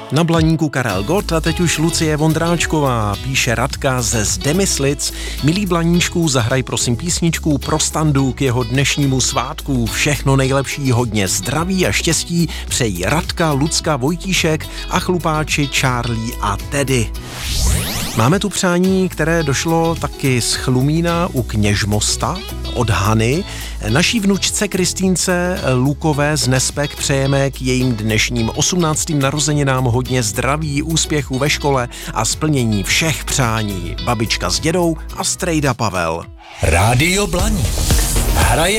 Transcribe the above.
Na Blaníku Karel Gott a teď už Lucie Vondráčková, píše Radka ze Zdemyslic. Milí Blaníčku, zahraj prosím písničku pro Standu k jeho dnešnímu svátku. Všechno nejlepší, hodně zdraví a štěstí přejí Radka, Lucka, Vojtíšek a chlupáči Charlie a Teddy. Máme tu přání, které došlo taky z Chlumína u Kněžmosta od Hany. Naší vnučce Kristýnce Lukové z Nespek přejeme k jejím dnešním 18. narozeninám hodně zdraví, úspěchu ve škole a splnění všech přání. Babička s dědou a strejda Pavel. Rádio Blaník. Hraje